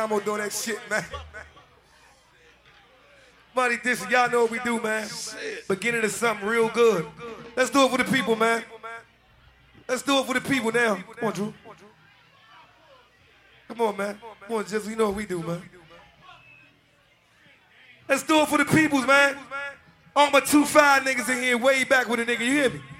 I'm gonna do that shit, man. Money this, y'all know what we do, man. Beginning of something real good. Let's do it for the people, man. Let's do it for the people now. Come on, Drew. Come on, man. Come on, Jizzle. You know what we do, man. Let's do it for the peoples, man. All my 2-5 niggas in here way back with a nigga, you hear me?